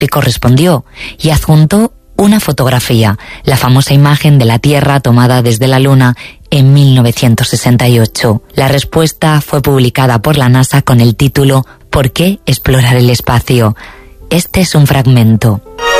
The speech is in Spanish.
Pico respondió y adjuntó una fotografía, la famosa imagen de la Tierra tomada desde la Luna en 1968. La respuesta fue publicada por la NASA con el título ¿Por qué explorar el espacio? Este es un fragmento.